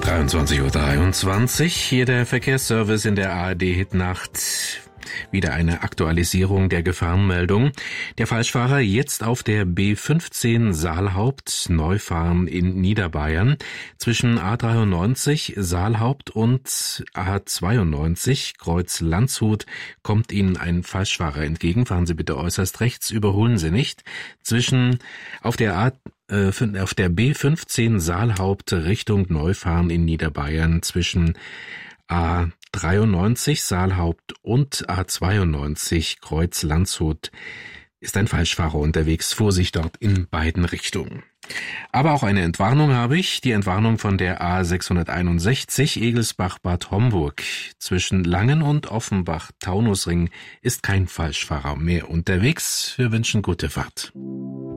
23:23 Uhr, hier der Verkehrsservice in der ARD-Hitnacht. Wieder eine Aktualisierung der Gefahrenmeldung. Der Falschfahrer jetzt auf der B15 Saalhaupt Neufahren in Niederbayern. Zwischen A93 Saalhaupt und A92 Kreuz Landshut kommt Ihnen ein Falschfahrer entgegen. Fahren Sie bitte äußerst rechts, überholen Sie nicht. Auf der B15 Saalhaupt Richtung Neufahren in Niederbayern zwischen A93 Saalhaupt und A92 Kreuz Landshut ist ein Falschfahrer unterwegs. Vorsicht dort in beiden Richtungen. Aber auch eine Entwarnung habe ich. Die Entwarnung von der A661 Egelsbach-Bad Homburg. Zwischen Langen und Offenbach-Taunusring ist kein Falschfahrer mehr unterwegs. Wir wünschen gute Fahrt.